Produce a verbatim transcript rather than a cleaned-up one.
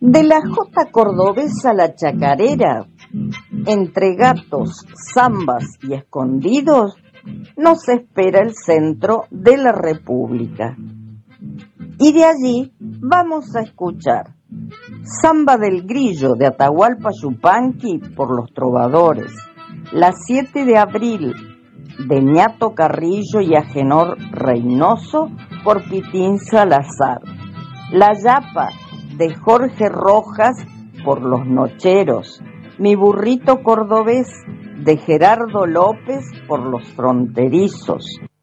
De la jota cordobesa a la chacarera, entre gatos, zambas y escondidos, nos espera el centro de la República. Y de allí vamos a escuchar Samba del Grillo de Atahualpa Yupanqui por los trovadores, La siete de abril de Ñato Carrillo y Agenor Reynoso por Pitín Salazar, La Yapa de Jorge Rojas por Los Nocheros, Mi burrito cordobés de Gerardo López por Los Fronterizos,